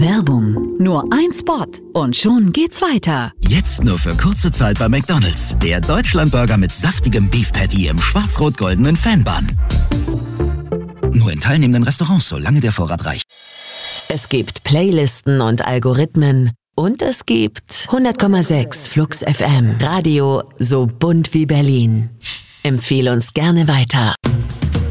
Werbung. Nur ein Spot und schon geht's weiter. Jetzt nur für kurze Zeit bei McDonald's. Der Deutschlandburger mit saftigem Beef Patty im schwarz-rot-goldenen Fanbun. Nur in teilnehmenden Restaurants, solange der Vorrat reicht. Es gibt Playlisten und Algorithmen. Und es gibt 100,6 Flux FM. Radio so bunt wie Berlin. Empfehle uns gerne weiter.